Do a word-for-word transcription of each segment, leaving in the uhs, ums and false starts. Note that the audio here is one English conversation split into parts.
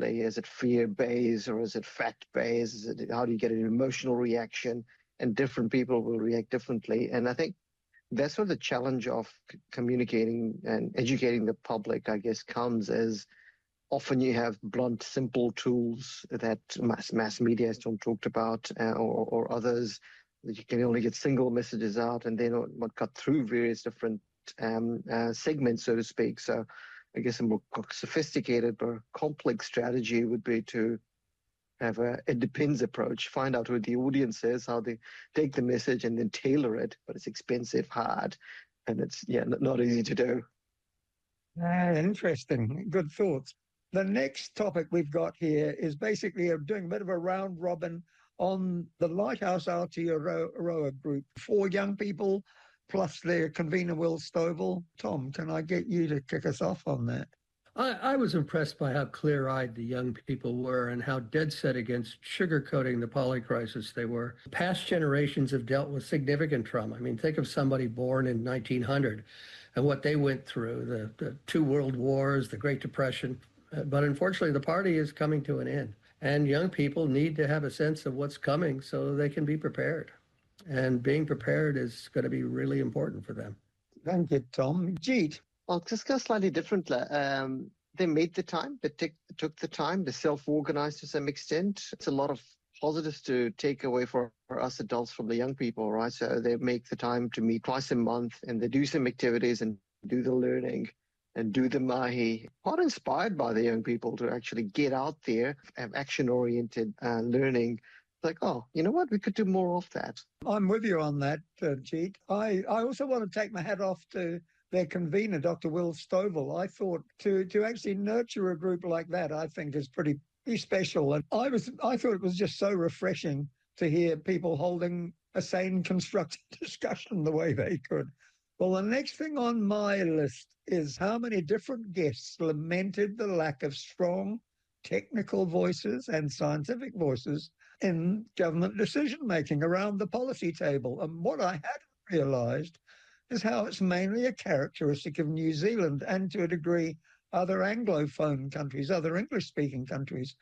differently. Is it fear-based or is it fact-based? Is it, how do you get an emotional reaction? And different people will react differently. And I think that's where the challenge of c- communicating and educating the public, I guess, comes as often you have blunt, simple tools that mass, mass media has not talked about, uh, or, or others that you can only get single messages out and then what cut through various different um, uh, segments, so to speak. So I guess a more sophisticated but complex strategy would be to have a it depends approach, find out who the audience is, how they take the message and then tailor it. But it's expensive, hard, and it's yeah n- not easy to do. Ah, interesting. Good thoughts. The next topic we've got here is basically a, doing a bit of a round robin on the Lighthouse Aotearoa group. Four young people plus their convener, Will Stovall. Tom, can I get you to kick us off on that? I, I was impressed by how clear-eyed the young people were and how dead set against sugarcoating the poly crisis they were. Past generations have dealt with significant trauma. I mean, think of somebody born in nineteen hundred and what they went through, the, the two world wars, the Great Depression. Uh, But unfortunately, the party is coming to an end. And young people need to have a sense of what's coming so they can be prepared. And being prepared is going to be really important for them. Thank you, Tom. Jeet. I'll just go slightly differently. Um, they made the time, they took, took the time, they self-organized to some extent. It's a lot of positives to take away for, for us adults from the young people, right? So they make the time to meet twice a month and they do some activities and do the learning and do the mahi. Quite inspired by the young people to actually get out there, have action-oriented uh, learning. Like, oh, you know what? We could do more of that. I'm with you on that, uh, Jeet. I, I also want to take my hat off to their convener, Doctor Will Stovall. I thought to to actually nurture a group like that, I think is pretty, pretty special. And I was I thought it was just so refreshing to hear people holding a sane, constructive discussion the way they could. Well, the next thing on my list is how many different guests lamented the lack of strong technical voices and scientific voices in government decision-making around the policy table. And what I hadn't realised is how it's mainly a characteristic of New Zealand and, to a degree, other Anglophone countries, other English-speaking countries.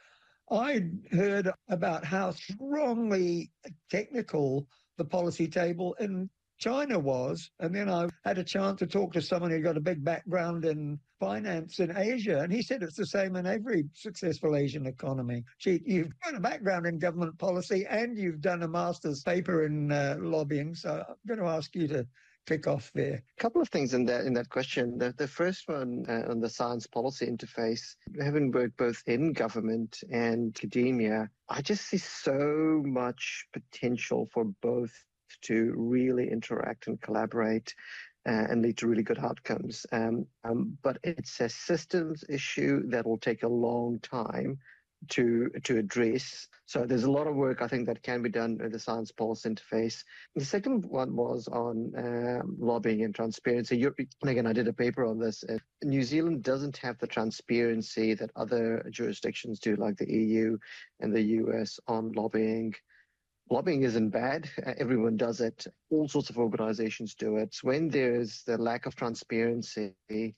I heard about how strongly technical the policy table in China was, and then I had a chance to talk to someone who got a big background in finance in Asia, and he said it's the same in every successful Asian economy. Gee, you've got a background in government policy and you've done a master's paper in uh, lobbying, so I'm going to ask you to kick off there. A couple of things in that in that question. The, the first one uh, on the science policy interface, having worked both in government and academia, I just see so much potential for both to really interact and collaborate uh, and lead to really good outcomes. Um, um, but it's a systems issue that will take a long time to to address. So there's a lot of work I think that can be done with the science policy interface. The second one was on um, lobbying and transparency. You're, and again, I did a paper on this. Uh, New Zealand doesn't have the transparency that other jurisdictions do, like the E U and the U S on lobbying. Lobbying isn't bad. Uh, Everyone does it. All sorts of organizations do it. When there's the lack of transparency,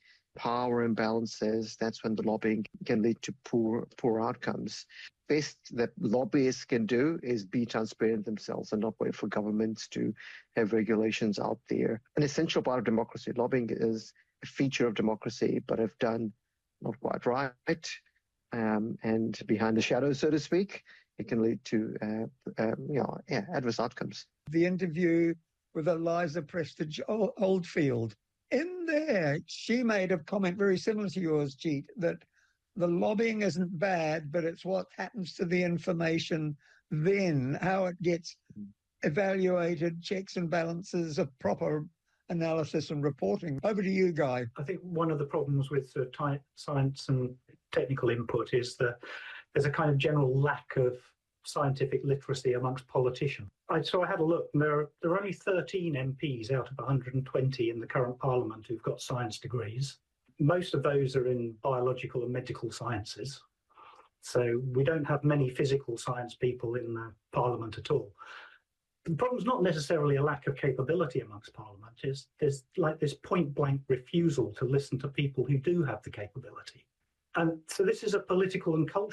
power imbalances, that's when the lobbying can lead to poor poor outcomes. Best that lobbyists can do is be transparent themselves and not wait for governments to have regulations out there. An essential part of democracy. Lobbying is a feature of democracy, but if done not quite right, um, and behind the shadows, so to speak, it can lead to uh, uh, you know yeah, adverse outcomes. The interview with Eliza Prestige Oldfield. In there, she made a comment very similar to yours, Jeet, that the lobbying isn't bad, but it's what happens to the information then, how it gets evaluated, checks and balances, of proper analysis and reporting. Over to you, Guy. I think one of the problems with uh, ty- science and technical input is that there's a kind of general lack of scientific literacy amongst politicians. I, so I had a look, and there are, there are only thirteen M Ps out of one hundred twenty in the current parliament who've got science degrees. Most of those are in biological and medical sciences. So we don't have many physical science people in the parliament at all. The problem's not necessarily a lack of capability amongst parliament, it's there's like this point-blank refusal to listen to people who do have the capability. And so this is a political and cultural